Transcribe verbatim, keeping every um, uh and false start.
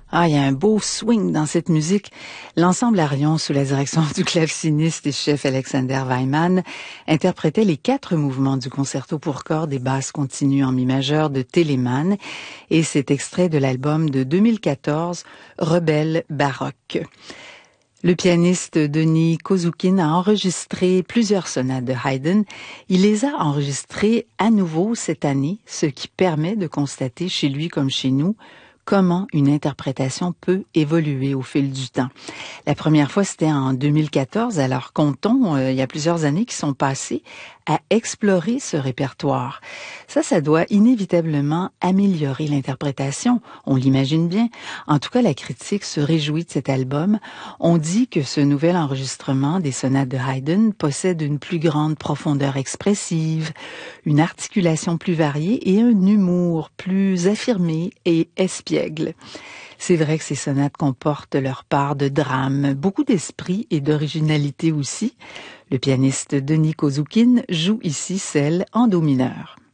Ah, il y a un beau swing dans cette musique. L'ensemble Arion, sous la direction du claveciniste et chef Alexander Weimann, interprétait les quatre mouvements du concerto pour cordes et basses continues en mi majeur de Telemann, et c'est extrait de l'album de deux mille quatorze, Rebelle baroque. Le pianiste Denis Kozoukin a enregistré plusieurs sonates de Haydn. Il les a enregistrées à nouveau cette année, ce qui permet de constater chez lui comme chez nous comment une interprétation peut évoluer au fil du temps. La première fois, c'était en deux mille quatorze, alors comptons, euh, il y a plusieurs années qui sont passées à explorer ce répertoire. Ça, ça doit inévitablement améliorer l'interprétation, on l'imagine bien. En tout cas, la critique se réjouit de cet album. On dit que ce nouvel enregistrement des sonates de Haydn possède une plus grande profondeur expressive, une articulation plus variée et un humour plus affirmé et espiègle. C'est vrai que ces sonates comportent leur part de drame, beaucoup d'esprit et d'originalité aussi. Le pianiste Denis Kozoukin joue ici celle en do mineur.